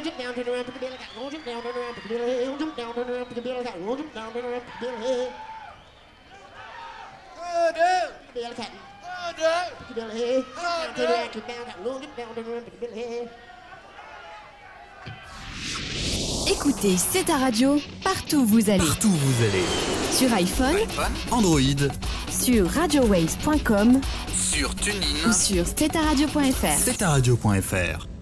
Écoutez, c'est ta radio, partout où vous allez. Partout où vous allez. Sur iPhone, Android, sur radiowaves.com, sur TuneIn ou sur steta-radio.fr. steta-radio.fr.